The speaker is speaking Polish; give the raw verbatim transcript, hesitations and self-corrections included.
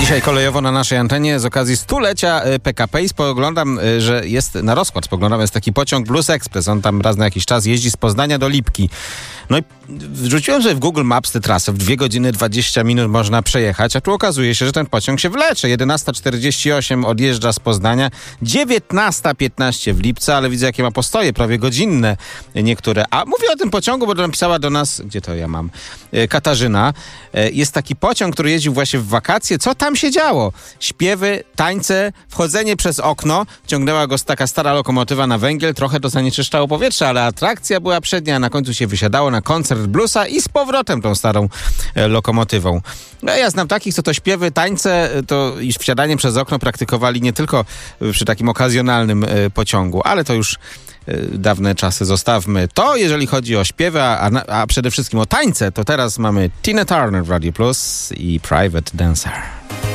Dzisiaj kolejowo na naszej antenie z okazji stulecia P K P i spoglądam, że jest na rozkład, spoglądam, jest taki pociąg Blues Express. On tam raz na jakiś czas jeździ z Poznania do Lipki. No i wrzuciłem sobie w Google Maps tę trasę. W dwie godziny dwadzieścia minut można przejechać, a tu okazuje się, że ten pociąg się wlecze. jedenasta czterdzieści osiem odjeżdża z Poznania, dziewiętnasta piętnaście w Lipce, ale widzę, jakie ma postoje, prawie godzinne niektóre. A mówię o tym pociągu, bo napisała do nas, gdzie to ja mam, Katarzyna. Jest taki pociąg, który jeździł właśnie w wakacje. Co tam się działo? Śpiewy, tańce, wchodzenie przez okno. Ciągnęła go taka stara lokomotywa na węgiel. Trochę to zanieczyszczało powietrze, ale atrakcja była przednia, a na końcu się wysiadało na koncert bluesa i z powrotem tą starą e, lokomotywą. No, ja znam takich, co to śpiewy, tańce, to i wsiadanie przez okno praktykowali nie tylko przy takim okazjonalnym e, pociągu, ale to już e, dawne czasy zostawmy. To jeżeli chodzi o śpiewy, a, a przede wszystkim o tańce, to teraz mamy Tina Turner w Radio Plus i Private Dancer.